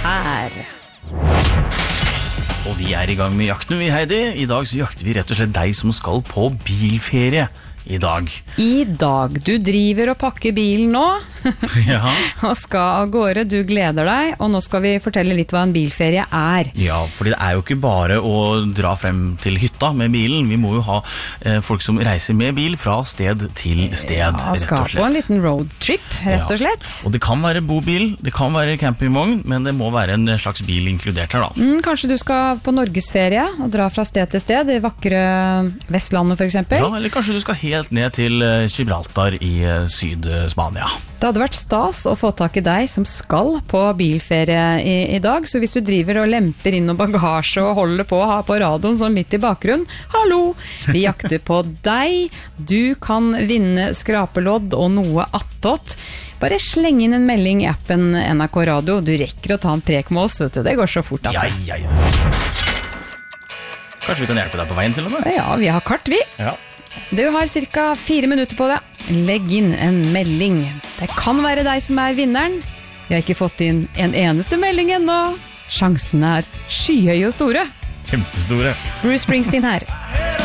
her. Og vi I gang med jakten, vi Heidi. I dag så jakter vi rett og slett deg som skal på bilferie I dag. I dag, du driver og pakker bilen nå, Ja. og skal av gårde, du gleder deg, og nå skal vi fortelle litt hva en bilferie Ja, fordi det jo ikke bare å dra frem til hytta med bilen. Vi må jo ha folk som reiser med bil fra sted til sted, Ja, rett skal og slett. på en liten roadtrip, rett og slett. Og det kan være bobil, det kan være campingvogn, men det må være en slags bil inkludert her da. Kanskje du skal på Norgesferie og dra fra sted til sted, I vakre Vestlandet for eksempel. Ja, eller kanskje du skal helt ned til Gibraltar I Syd-Spania. Det hadde vært stas å få tak I deg som skal på bilferie I dag, så hvis du driver og lemper inn noe bagasje og holder på å ha på radioen sånn litt I bakgrunn, hallo, vi jakter på deg, du kan vinne skrapelodd og noe attåt. Bare sleng inn en melding I appen NRK Radio, du rekker å ta en prek med oss, vet du, det går så fort altså. Ja. Kanskje vi kan hjelpe deg på veien til og med? Ja, vi har kart vi. Ja. Du har cirka 4 minutter på det. Legg inn en melding. Det kan være deg som vinneren. Vi har ikke fått inn en eneste melding ennå. Sjansene skyhøye og store. Kjempestore. Bruce Springsteen her.